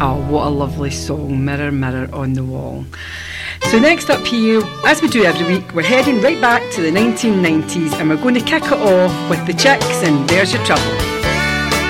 Oh, what a lovely song, Mirror, Mirror on the Wall. So next up here, as we do every week, we're heading right back to the 1990s and we're going to kick it off with the Chicks and There's Your Trouble.